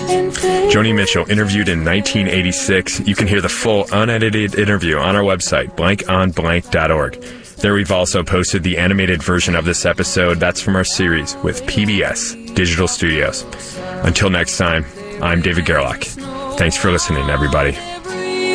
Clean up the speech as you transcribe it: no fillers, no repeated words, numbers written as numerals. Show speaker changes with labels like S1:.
S1: Joni Mitchell, interviewed in 1986. You can hear the full unedited interview on our website, blankonblank.org. There we've also posted the animated version of this episode. That's from our series with PBS Digital Studios. Until next time, I'm David Gerlach. Thanks for listening, everybody.